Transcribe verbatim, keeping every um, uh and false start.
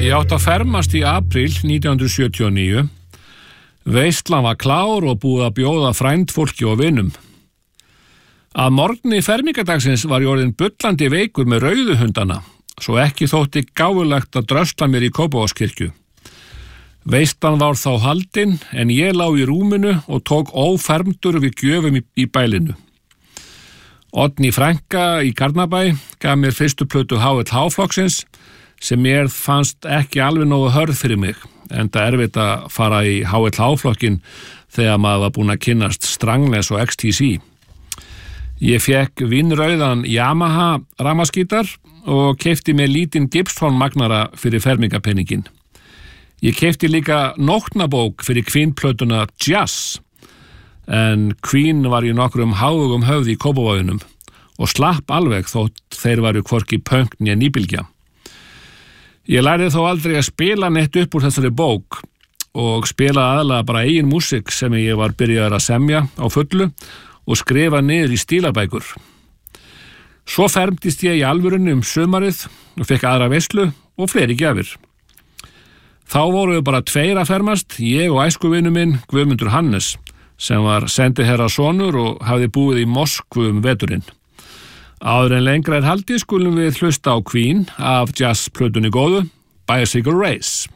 Ég átti að fermast í apríl nítján hundruð sjötíu og níu. Veislan var klár og búið að bjóða frændfólki og vinum. Að morgni fermingardagsins var ég orðinn bullandi veikur með rauðuhundana, svo ekki þótti gáfulegt að drösla mér í Kópavogskirkju. Veislan var þá haldin, en ég lá í rúminu og tók ófermdur við gjöfum í, í bælinu. Oddný frænka í Garnabæ gaf mér fyrstu plötu H L H-flokksins, sem mér fannst ekki alveg nógu hörð fyrir mig, enda erfitt að fara í H L H-flokkin þegar maður var búinn að kynnast Strangless og X T C. Ég fekk vínrauðan Yamaha rafmagnsgítar og keypti mér lítinn Gibson magnara fyrir fermingarpenningin. Ég keypti líka nótnabók fyrir Queen-plötuna Jazz, en Queen var í nokkrum hávugum höfði í Kópavoginum og slapp alveg þótt þeir varu hvorki punk né nýbylgja. Ég lærði þó aldrei að spila neitt upp úr þessari bók og spila aðalega bara eigin músík sem ég var byrjaður að semja á fullu og skrifa niður í stílabækur. Svo fermdist ég í alvörunni um sumarið og fekk aðra veislu og fleiri gjafir. Þá voru við bara tveir að fermast, ég og æskuvinu minn Guðmundur Hannes, sem var sendiherra sonur og hafði búið í Moskvu um veturinn. Áður en lengra er haldið skulum við hlusta á Queen af jazzplötunni góðu Bicycle Race.